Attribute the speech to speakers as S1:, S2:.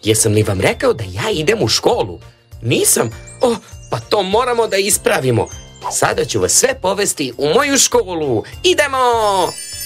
S1: jesam li vam rekao da ja idem u školu? Nisam? Pa to moramo da ispravimo. Sada ću vas sve povesti u moju školu. Idemo!